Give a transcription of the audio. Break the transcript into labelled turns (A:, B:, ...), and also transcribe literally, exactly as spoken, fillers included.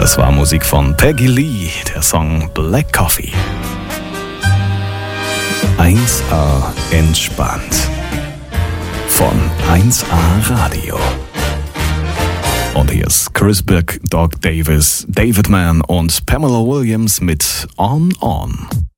A: Das war Musik von Peggy Lee, der Song Black Coffee. eins A entspannt. Von eins A Radio. Und hier ist Chris Birk, Doug Davis, David Mann und Pamela Williams mit On On.